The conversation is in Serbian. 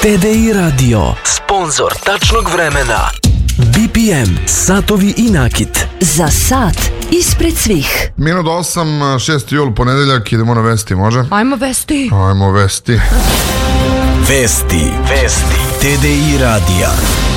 TDI Radio, sponzor tačnog vremena. BPM, satovi i nakit. Za sat ispred svih. Minut 8, 6. jul, ponedeljak, idemo na vesti, može? Ajmo vesti. Ajmo vesti. Vesti TDI radija.